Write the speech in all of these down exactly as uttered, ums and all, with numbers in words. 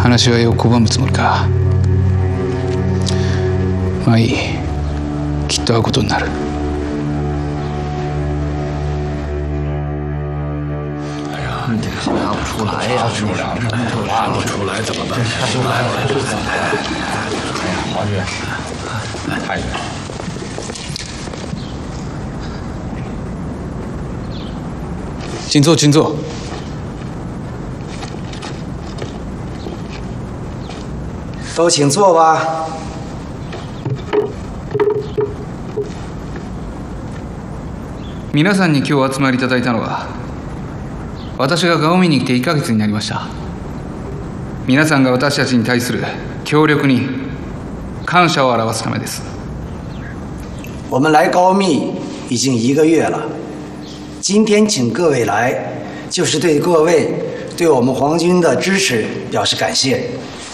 話し合いを拒むつもりか。まあいい。きっと会うことになる。 你这个拉不出来呀，是不是？拉不出来怎么办？拉不出来，哎呀，皇军，太远了。 请坐，请坐。 都请坐吧。 皆さんに今日お集まりいただいたのは、私がガオミに来ていっかげつになりました。皆さんが私たちに対する協力に感謝を表すためです。 我们来高密已经一个月了，今天请各位来，就是对各位对我们皇军的支持表示感谢。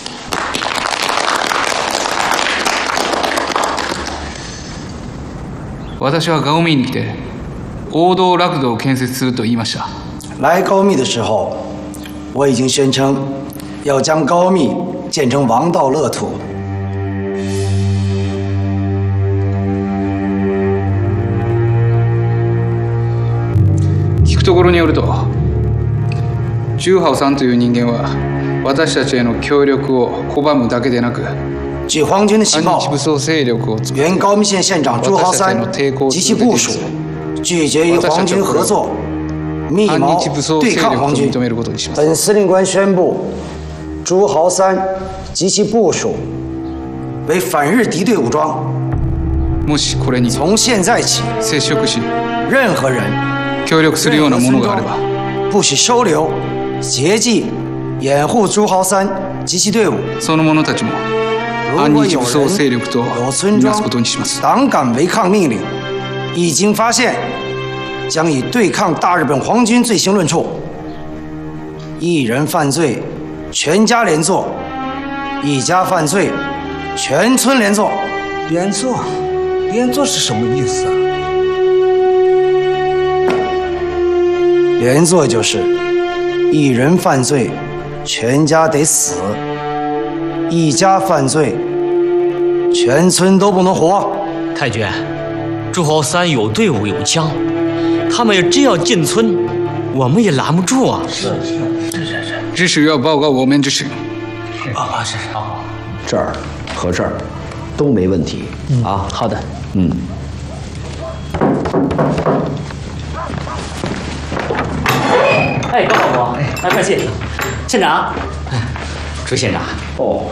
私はガオミに来て王道楽土を建設すると言いました。 来高密的时候，我已经宣称要将高密建成王道乐土。 聞くところによると、朱豪さんという人間は私たちへの協力を拒むだけでなく、 据皇军的情报， 反日武装勢力を作り、 原高密县县长朱豪三及其部属拒绝与皇军合作，密谋对抗皇军。本司令官宣布，朱豪三及其部属为反日敌对武装。 もしこれに从现在起， 接触し、 任何人協力するようなものがあれば、 不许收留、截击、掩护朱豪三及其隊伍。 その者たちも反日武装勢力とみなすことにします。 胆敢违抗命令，已经发现，将以对抗大日本皇军罪行论处。一人犯罪，全家连坐；一家犯罪，全村连坐。 连坐，连坐是什么意思啊？ 连坐就是一人犯罪，全家得死；一家犯罪，全村都不能活。 太君，朱豪三有队伍有枪，他们要真要进村，我们也拦不住啊！ 是是是是是， 只需要报告我们就行。 啊，是是好。 这儿和这儿都没问题、嗯、啊。 好的。 嗯。 哎，高保国，哎，快进。县长，朱县长。 哦。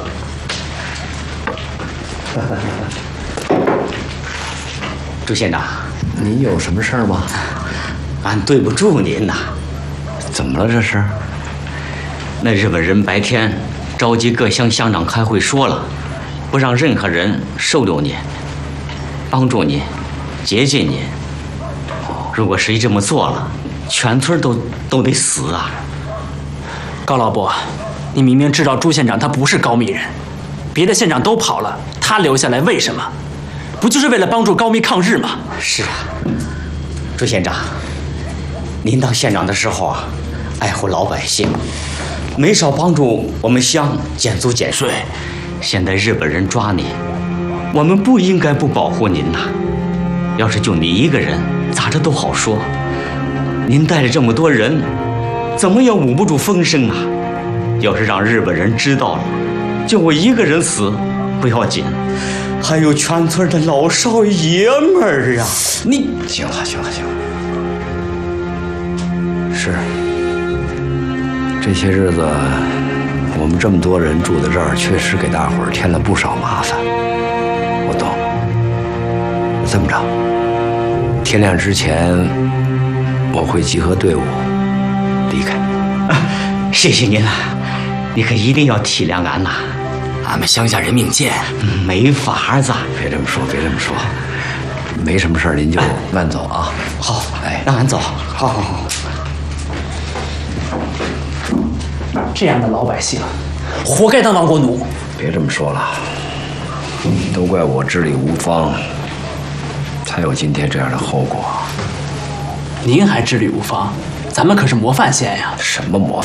朱县长， 您有什么事儿吗？ 俺对不住您呐。 怎么了这是？ 那日本人白天召集各乡乡长开会，说了，不让任何人收留您，帮助您，接近您。如果谁这么做了，全村都都得死啊！ 高老伯，你明明知道朱县长他不是高密人，别的县长都跑了，他留下来为什么？不就是为了帮助高密抗日吗？ 是啊，朱县长，您当县长的时候啊，爱护老百姓，没少帮助我们乡减租减税。现在日本人抓你，我们不应该不保护您呐。要是就你一个人，咋着都好说。您带着这么多人，怎么也捂不住风声啊！要是让日本人知道了，就我一个人死不要紧，还有全村的老少爷们儿啊！你行了，行了，行了。是，这些日子我们这么多人住在这儿，确实给大伙儿添了不少麻烦。我懂。这么着，天亮之前我会集合队伍离开。 啊，谢谢您了，你可一定要体谅俺呐。俺们乡下人命贱，没法子。 别这么说，别这么说。没什么事儿，您就慢走啊。 好，哎，让俺走。 好好好。 这样的老百姓，活该当亡国奴。 别这么说了，都怪我治理无方，才有今天这样的后果。 您还治理无方，咱们可是模范县呀。 什么模